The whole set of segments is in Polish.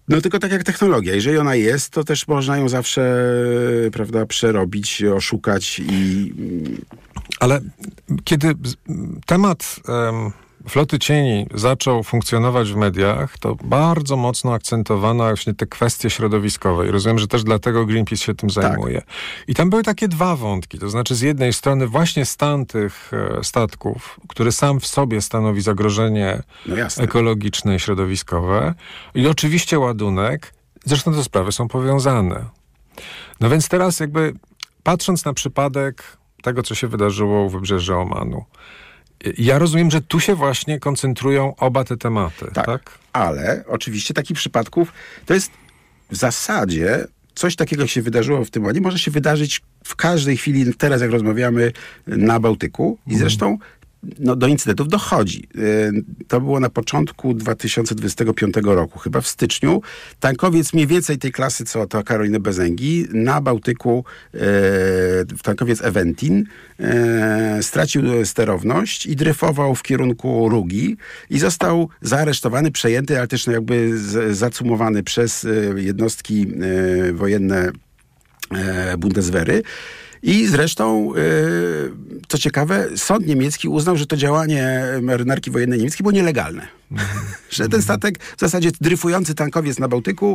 No tylko tak jak technologia. Jeżeli ona jest, to też można ją zawsze, prawda, przerobić, oszukać i... Ale kiedy temat floty cieni zaczął funkcjonować w mediach, to bardzo mocno akcentowano właśnie te kwestie środowiskowe. I rozumiem, że też dlatego Greenpeace się tym zajmuje. Tak. I tam były takie dwa wątki. To znaczy z jednej strony właśnie stan tych statków, który sam w sobie stanowi zagrożenie ekologiczne i środowiskowe. I oczywiście ładunek. Zresztą te sprawy są powiązane. No więc teraz jakby patrząc na przypadek tego, co się wydarzyło u wybrzeży Omanu, ja rozumiem, że tu się właśnie koncentrują oba te tematy, tak? Ale oczywiście takich przypadków to jest w zasadzie coś takiego, jak się wydarzyło w tym ładzie, może się wydarzyć w każdej chwili, teraz jak rozmawiamy, na Bałtyku i zresztą do incydentów dochodzi. To było na początku 2025 roku, chyba w styczniu. Tankowiec mniej więcej tej klasy, co to Karoliny Bezęgi, na Bałtyku tankowiec Aventin stracił sterowność i dryfował w kierunku Rugi i został zaaresztowany, przejęty, ale też jakby zacumowany przez jednostki wojenne Bundeswehry. I zresztą, co ciekawe, sąd niemiecki uznał, że to działanie marynarki wojennej niemieckiej było nielegalne. Że ten statek, w zasadzie dryfujący tankowiec na Bałtyku,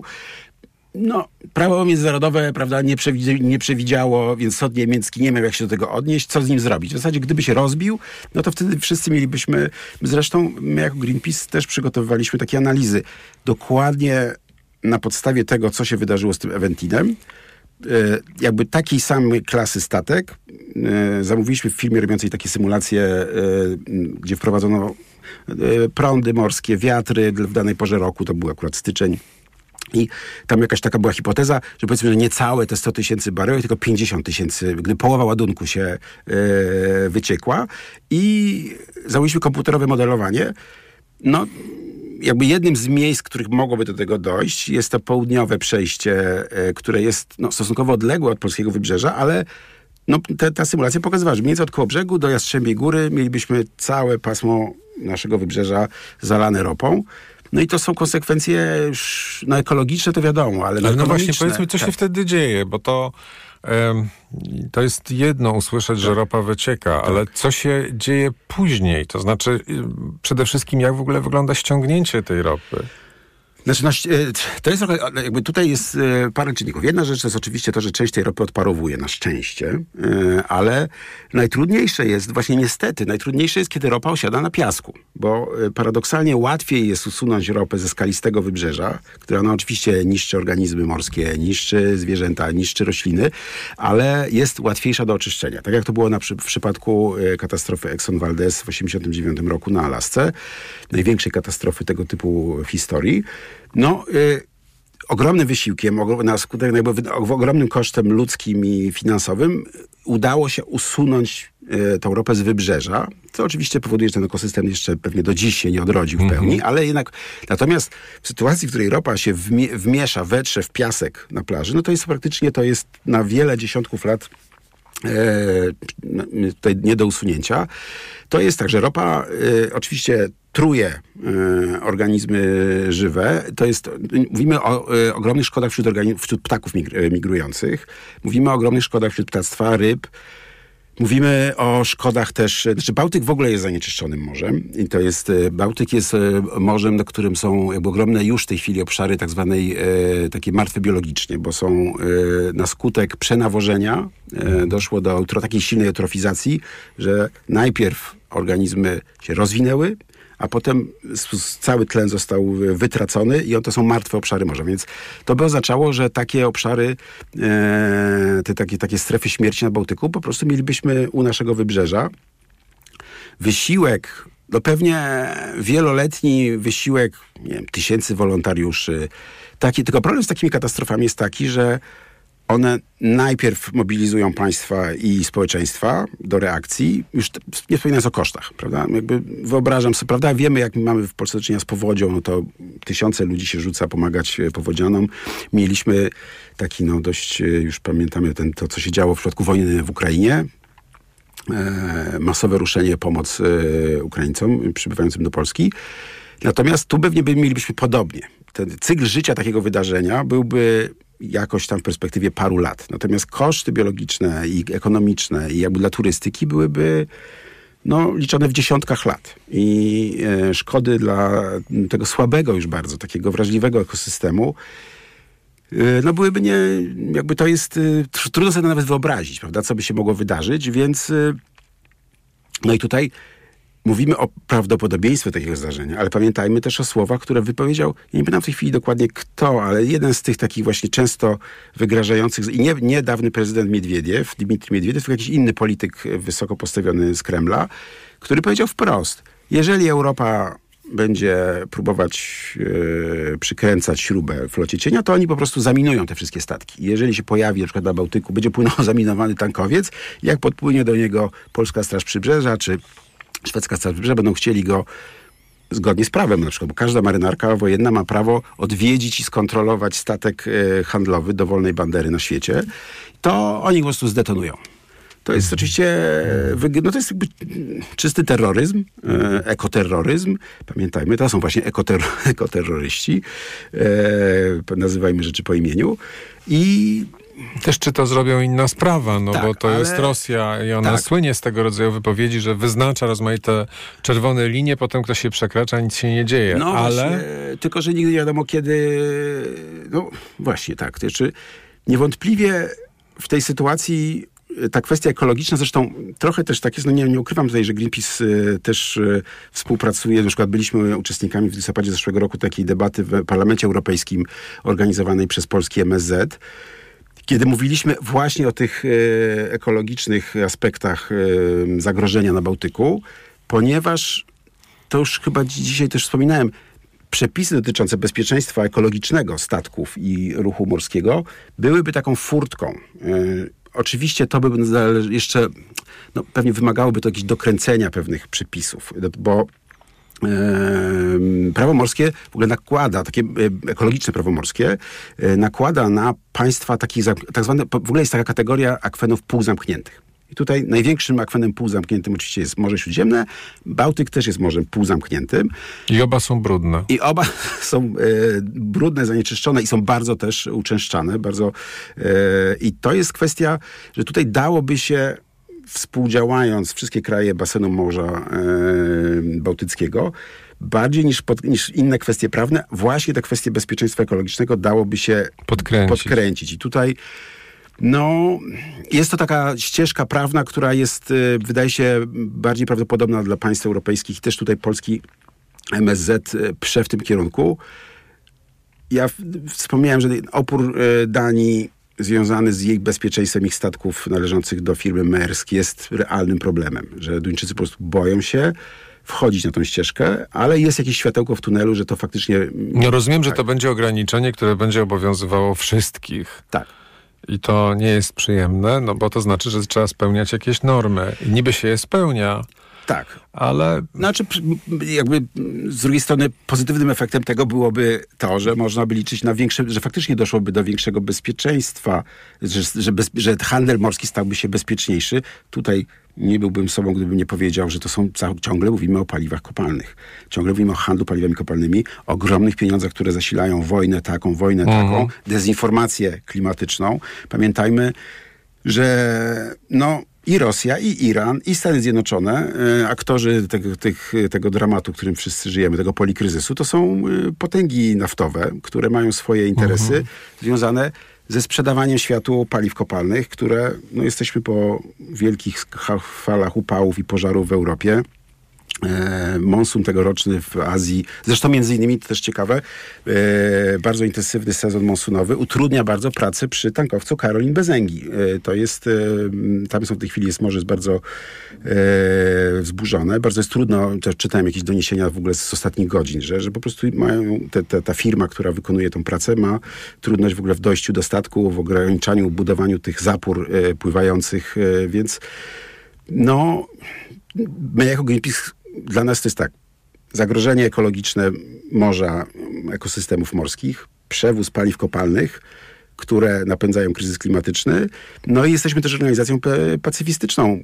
prawo międzynarodowe, prawda, nie przewidziało, więc sąd niemiecki nie miał jak się do tego odnieść, co z nim zrobić. W zasadzie, gdyby się rozbił, no to wtedy wszyscy mielibyśmy... Zresztą my jako Greenpeace też przygotowywaliśmy takie analizy. Dokładnie na podstawie tego, co się wydarzyło z tym Aventinem, jakby takiej samej klasy statek zamówiliśmy w firmie robiącej takie symulacje, gdzie wprowadzono prądy morskie, wiatry w danej porze roku, to był akurat styczeń. I tam jakaś taka była hipoteza, że powiedzmy, że nie całe te 100 tysięcy baryłek, tylko 50 tysięcy, gdy połowa ładunku się wyciekła. I zamówiliśmy komputerowe modelowanie. Jakby jednym z miejsc, których mogłoby do tego dojść, jest to południowe przejście, które jest stosunkowo odległe od polskiego wybrzeża, ale ta symulacja pokazywała, że mniej więcej od Kołobrzegu do Jastrzębiej Góry mielibyśmy całe pasmo naszego wybrzeża zalane ropą. No i to są konsekwencje już, ekologiczne, to wiadomo, ale no właśnie, powiedzmy, co się wtedy dzieje, bo to jest jedno usłyszeć, że ropa wycieka, ale co się dzieje później? To znaczy przede wszystkim jak w ogóle wygląda ściągnięcie tej ropy? Znaczy, to jest jakby tutaj jest parę czynników. Jedna rzecz to jest oczywiście to, że część tej ropy odparowuje, na szczęście, ale najtrudniejsze jest, właśnie niestety, kiedy ropa osiada na piasku, bo paradoksalnie łatwiej jest usunąć ropę ze skalistego wybrzeża, która oczywiście niszczy organizmy morskie, niszczy zwierzęta, niszczy rośliny, ale jest łatwiejsza do oczyszczenia. Tak jak to było w przypadku katastrofy Exxon Valdez w 1989 roku na Alasce, największej katastrofy tego typu w historii. Ogromnym wysiłkiem, na skutek ogromnym kosztem ludzkim i finansowym udało się usunąć tą ropę z wybrzeża, co oczywiście powoduje, że ten ekosystem jeszcze pewnie do dziś się nie odrodził w pełni, ale jednak natomiast w sytuacji, w której ropa się wmiesza, wetrze w piasek na plaży, to jest praktycznie na wiele dziesiątków lat tutaj nie do usunięcia. To jest tak, że ropa oczywiście truje organizmy żywe. Mówimy o ogromnych szkodach wśród ptaków migrujących. Mówimy o ogromnych szkodach wśród ptactwa, ryb. Mówimy o szkodach też... Bałtyk w ogóle jest zanieczyszczonym morzem. I Bałtyk jest morzem, na którym są jakby ogromne już w tej chwili obszary tak zwanej takie martwe biologicznie, bo są na skutek przenawożenia doszło do takiej silnej eutrofizacji, że najpierw organizmy się rozwinęły, a potem cały tlen został wytracony i to są martwe obszary morza. Więc to by oznaczało, że takie obszary, takie strefy śmierci na Bałtyku po prostu mielibyśmy u naszego wybrzeża. Wysiłek, pewnie wieloletni wysiłek, tysięcy wolontariuszy. Tylko problem z takimi katastrofami jest taki, że one najpierw mobilizują państwa i społeczeństwa do reakcji, już nie wspominając o kosztach, prawda? Jakby wyobrażam sobie, prawda? Wiemy, jak mamy w Polsce do czynienia z powodzią, to tysiące ludzi się rzuca pomagać powodzianom. Mieliśmy taki, dość, już pamiętamy to, co się działo w przypadku wojny w Ukrainie. Masowe ruszenie, pomoc Ukraińcom przybywającym do Polski. Natomiast tu pewnie mielibyśmy podobnie. ten cykl życia takiego wydarzenia byłby jakoś tam w perspektywie paru lat. Natomiast koszty biologiczne i ekonomiczne i jakby dla turystyki byłyby liczone w dziesiątkach lat. I szkody dla tego słabego już bardzo, takiego wrażliwego ekosystemu, byłyby to jest trudno sobie nawet wyobrazić, prawda, co by się mogło wydarzyć, więc i tutaj mówimy o prawdopodobieństwie takiego zdarzenia, ale pamiętajmy też o słowach, które wypowiedział, ja nie pamiętam w tej chwili dokładnie kto, ale jeden z tych takich właśnie często wygrażających, i nie dawny prezydent Miedwiediew, Dmitrij Miedwiediew, tylko jakiś inny polityk wysoko postawiony z Kremla, który powiedział wprost, jeżeli Europa będzie próbować przykręcać śrubę flocie cienia, to oni po prostu zaminują te wszystkie statki. Jeżeli się pojawi na przykład na Bałtyku, będzie płynął zaminowany tankowiec, jak podpłynie do niego Polska Straż Przybrzeża, czy szwedzka Straż Przybrzeża, będą chcieli go zgodnie z prawem na przykład, bo każda marynarka wojenna ma prawo odwiedzić i skontrolować statek handlowy dowolnej bandery na świecie, to oni po prostu zdetonują. To jest oczywiście, to jest jakby czysty terroryzm, ekoterroryzm. Pamiętajmy, to są właśnie ekoterroryści. Nazywajmy rzeczy po imieniu. I też czy to zrobią inna sprawa, tak, bo to jest Rosja i ona słynie z tego rodzaju wypowiedzi, że wyznacza rozmaite czerwone linie, potem ktoś się przekracza, nic się nie dzieje. Ale właśnie, tylko że nigdy nie wiadomo kiedy. Właśnie tak. To jeszcze niewątpliwie w tej sytuacji ta kwestia ekologiczna, zresztą trochę też tak jest, nie ukrywam tutaj, że Greenpeace też współpracuje, na przykład byliśmy uczestnikami w listopadzie zeszłego roku takiej debaty w Parlamencie Europejskim organizowanej przez polski MSZ, kiedy mówiliśmy właśnie o tych ekologicznych aspektach zagrożenia na Bałtyku, ponieważ to już chyba dzisiaj też wspominałem, przepisy dotyczące bezpieczeństwa ekologicznego statków i ruchu morskiego byłyby taką furtką. Oczywiście to by jeszcze, pewnie wymagałoby to jakiegoś dokręcenia pewnych przepisów, bo prawo morskie w ogóle nakłada, takie ekologiczne prawo morskie, nakłada na państwa takich, tak zwane, w ogóle jest taka kategoria akwenów półzamkniętych. I tutaj największym akwenem półzamkniętym oczywiście jest Morze Śródziemne. Bałtyk też jest morzem półzamkniętym. I oba są brudne. I oba są brudne, zanieczyszczone i są bardzo też uczęszczane. I to jest kwestia, że tutaj dałoby się, współdziałając wszystkie kraje basenu Morza Bałtyckiego, bardziej niż inne kwestie prawne, właśnie te kwestie bezpieczeństwa ekologicznego dałoby się podkręcić. I tutaj jest to taka ścieżka prawna, która jest, wydaje się, bardziej prawdopodobna dla państw europejskich i też tutaj polski MSZ prze w tym kierunku. Ja wspomniałem, że opór Danii związany z jej bezpieczeństwem ich statków należących do firmy Maersk jest realnym problemem, że Duńczycy po prostu boją się wchodzić na tą ścieżkę, ale jest jakieś światełko w tunelu, że to faktycznie... Rozumiem, że to będzie ograniczenie, które będzie obowiązywało wszystkich. Tak. I to nie jest przyjemne, bo to znaczy, że trzeba spełniać jakieś normy. I niby się je spełnia. Tak. Ale... jakby z drugiej strony pozytywnym efektem tego byłoby to, że można by liczyć na większe, że faktycznie doszłoby do większego bezpieczeństwa, że handel morski stałby się bezpieczniejszy. Tutaj nie byłbym sobą, gdybym nie powiedział, że to są ciągle mówimy o paliwach kopalnych. Ciągle mówimy o handlu paliwami kopalnymi, o ogromnych pieniądzach, które zasilają wojnę taką, dezinformację klimatyczną. Pamiętajmy, że i Rosja, i Iran, i Stany Zjednoczone, aktorzy tego dramatu, którym wszyscy żyjemy, tego polikryzysu, to są potęgi naftowe, które mają swoje interesy związane ze sprzedawaniem światu paliw kopalnych, które, jesteśmy po wielkich falach upałów i pożarów w Europie. Monsun tegoroczny w Azji, zresztą między innymi, to też ciekawe, bardzo intensywny sezon monsunowy utrudnia bardzo pracę przy tankowcu Karolin Bezengi. To jest, tam są w tej chwili, morze jest bardzo wzburzone, bardzo jest trudno, też czytałem jakieś doniesienia w ogóle z ostatnich godzin, że po prostu mają, ta firma, która wykonuje tą pracę, ma trudność w ogóle w dojściu do statku, w ograniczaniu, budowaniu tych zapór pływających, więc my jako Greenpeace, dla nas to jest tak, zagrożenie ekologiczne morza, ekosystemów morskich, przewóz paliw kopalnych, które napędzają kryzys klimatyczny. I jesteśmy też organizacją pacyfistyczną.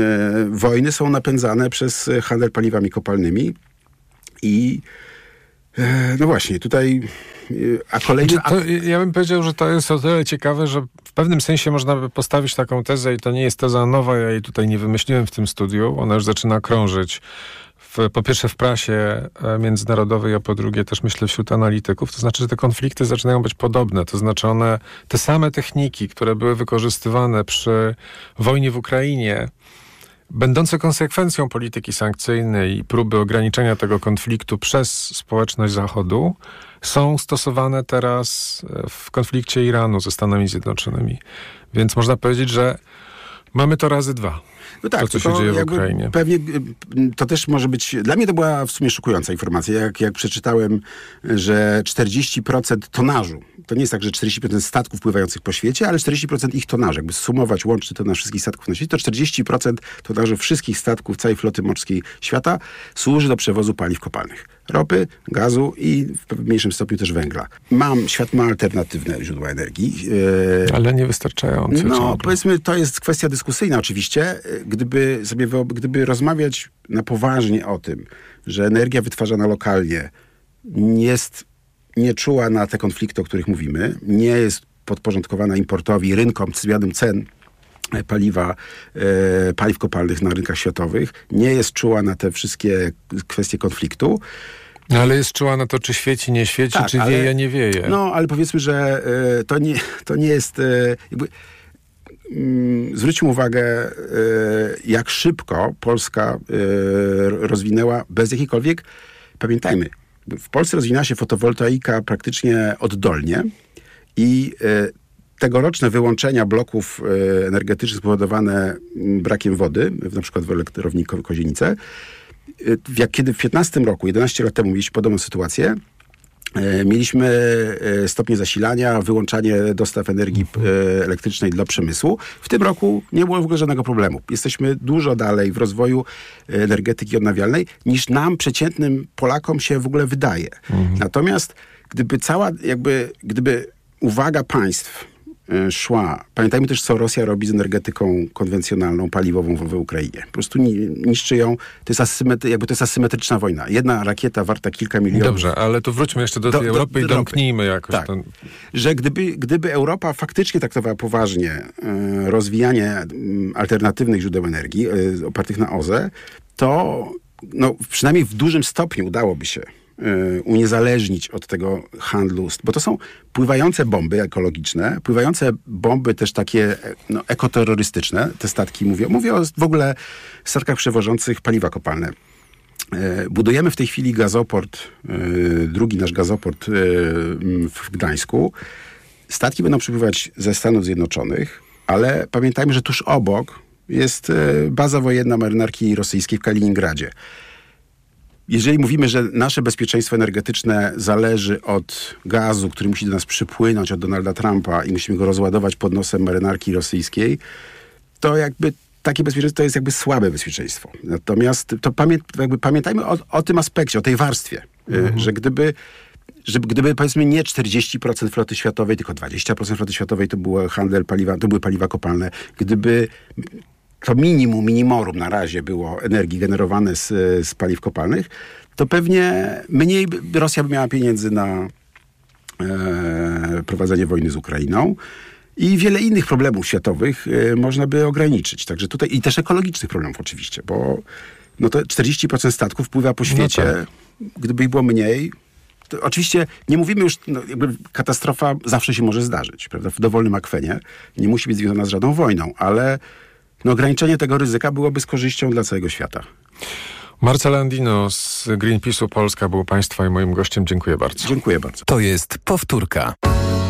Wojny są napędzane przez handel paliwami kopalnymi i No właśnie, tutaj... A kolejny... Ja bym powiedział, że to jest o tyle ciekawe, że w pewnym sensie można by postawić taką tezę i to nie jest teza nowa, ja jej tutaj nie wymyśliłem w tym studiu, ona już zaczyna krążyć. Po pierwsze w prasie międzynarodowej, a po drugie też myślę wśród analityków, to znaczy, że te konflikty zaczynają być podobne, to znaczy te same techniki, które były wykorzystywane przy wojnie w Ukrainie, będące konsekwencją polityki sankcyjnej i próby ograniczenia tego konfliktu przez społeczność Zachodu, są stosowane teraz w konflikcie Iranu ze Stanami Zjednoczonymi. Więc można powiedzieć, że mamy to razy dwa. No tak, to, co się dzieje w Ukrainie. Pewnie to też może być... Dla mnie to była w sumie szokująca informacja. Jak przeczytałem, że 40% tonażu, to nie jest tak, że 40% statków pływających po świecie, ale 40% ich tonażu, jakby sumować łącznie tonaż wszystkich statków na świecie, to 40% tonażu wszystkich statków całej floty morskiej świata służy do przewozu paliw kopalnych. Ropy, gazu i w mniejszym stopniu też węgla. Świat ma alternatywne źródła energii. Ale niewystarczające. No, ciągle. Powiedzmy, to jest kwestia dyskusyjna oczywiście. Gdyby rozmawiać na poważnie o tym, że energia wytwarzana lokalnie nie czuła na te konflikty, o których mówimy, nie jest podporządkowana importowi, rynkom, zmianom cen paliw kopalnych na rynkach światowych, nie jest czuła na te wszystkie kwestie konfliktu. No, ale jest czuła na to, czy świeci, nie świeci, tak, czy wieje, nie wieje. No, ale powiedzmy, że to nie jest... Zwróćmy uwagę, jak szybko Polska rozwinęła bez jakiejkolwiek... Pamiętajmy, w Polsce rozwinęła się fotowoltaika praktycznie oddolnie i tegoroczne wyłączenia bloków energetycznych spowodowane brakiem wody, na przykład w elektrowni Kozienice, kiedy w 2015 roku, 11 lat temu mieliśmy podobną sytuację, mieliśmy stopnie zasilania, wyłączanie dostaw energii elektrycznej dla przemysłu. W tym roku nie było w ogóle żadnego problemu. Jesteśmy dużo dalej w rozwoju energetyki odnawialnej, niż nam, przeciętnym Polakom, się w ogóle wydaje. Natomiast gdyby uwaga państw szła... Pamiętajmy też, co Rosja robi z energetyką konwencjonalną, paliwową w Ukrainie. Po prostu niszczy ją. To jest asymetryczna wojna. Jedna rakieta warta kilka milionów. Dobrze, ale to wróćmy jeszcze do tej Europy i domknijmy jakoś tak. ten... Że gdyby Europa faktycznie traktowała poważnie rozwijanie alternatywnych źródeł energii opartych na OZE, to przynajmniej w dużym stopniu udałoby się uniezależnić od tego handlu, bo to są pływające bomby ekologiczne, pływające bomby też takie ekoterrorystyczne, te statki mówię w ogóle statkach przewożących paliwa kopalne. Budujemy w tej chwili gazoport, drugi nasz gazoport w Gdańsku. Statki będą przypływać ze Stanów Zjednoczonych, ale pamiętajmy, że tuż obok jest baza wojenna marynarki rosyjskiej w Kaliningradzie. Jeżeli mówimy, że nasze bezpieczeństwo energetyczne zależy od gazu, który musi do nas przypłynąć od Donalda Trumpa i musimy go rozładować pod nosem marynarki rosyjskiej, to takie bezpieczeństwo to jest słabe bezpieczeństwo. Natomiast pamiętajmy o tym aspekcie, o tej warstwie, że gdyby powiedzmy nie 40% floty światowej, tylko 20% floty światowej to był handel paliwa, to były paliwa kopalne, gdyby to minimorum na razie było energii generowane z paliw kopalnych, to pewnie mniej Rosja by miała pieniędzy na prowadzenie wojny z Ukrainą i wiele innych problemów światowych można by ograniczyć. Także tutaj i też ekologicznych problemów oczywiście, bo to 40% statków pływa po świecie. Tak. Gdyby ich było mniej, to oczywiście nie mówimy już, katastrofa zawsze się może zdarzyć, prawda? W dowolnym akwenie. Nie musi być związana z żadną wojną, ale ograniczenie tego ryzyka byłoby z korzyścią dla całego świata. Marcel Andino z Greenpeace'u Polska był Państwa i moim gościem. Dziękuję bardzo. Dziękuję bardzo. To jest powtórka.